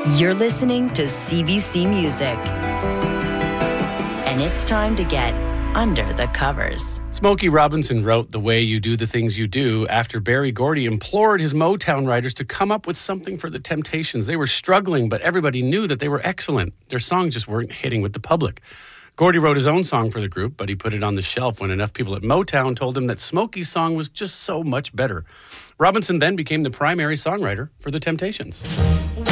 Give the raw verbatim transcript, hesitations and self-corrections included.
You're listening to C B C Music. And it's time to get under the covers. Smokey Robinson wrote The Way You Do the Things You Do after Berry Gordy implored his Motown writers to come up with something for the Temptations. They were struggling, but everybody knew that they were excellent. Their songs just weren't hitting with the public. Gordy wrote his own song for the group, but he put it on the shelf when enough people at Motown told him that Smokey's song was just so much better. Robinson then became the primary songwriter for the Temptations.